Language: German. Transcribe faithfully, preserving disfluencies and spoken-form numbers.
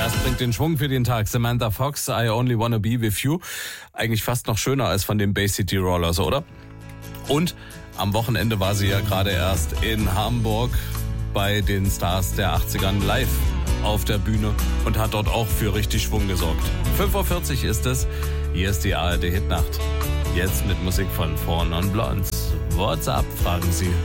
Das bringt den Schwung für den Tag. Samantha Fox, I Only Wanna Be With You. Eigentlich fast noch schöner als von den Bay City Rollers, oder? Und am Wochenende war sie ja gerade erst in Hamburg bei den Stars der achtzigern live auf der Bühne und hat dort auch für richtig Schwung gesorgt. fünf Uhr vierzig ist es. Hier ist die A R D Hitnacht. Jetzt mit Musik von Four Non Blondes. What's up, fragen sie.